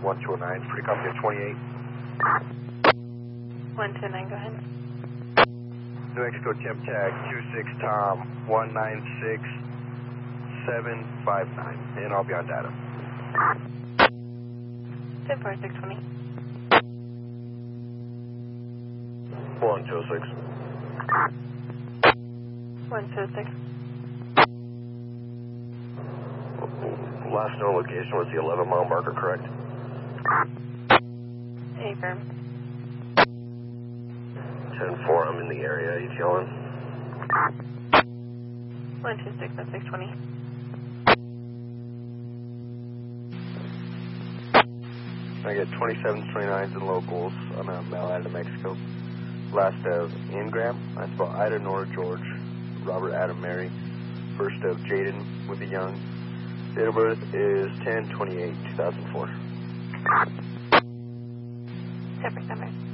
129, free copy of 28. 129, go ahead. New Mexico temp tag 26 Tom 196759, and I'll be on data. 104620. 126. 126. Last known location was the 11-mile marker, correct? Affirm. 10-4, I'm in the area. You killing? 126 at 620. I get 27s, 29s, and locals. I'm out of New Mexico. Last of Ingram. I spell Ida, Nora, George, Robert, Adam, Mary. First of Jaden with the Young. Date of birth is 10/28/2004. 10%.